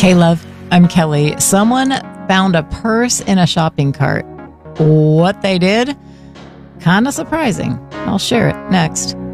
Hey, love, I'm Kelly. Someone found a purse in a shopping cart. What they did? Kind of surprising. I'll share it next.